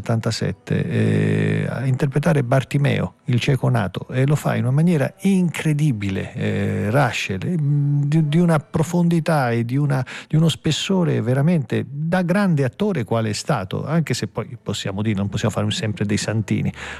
1977, a interpretare Bartimeo, il cieco nato, e lo fa in una maniera incredibile, Russell, di una profondità e di uno spessore veramente da grande attore quale è stato, anche se poi possiamo dire, non possiamo fare sempre dei santini,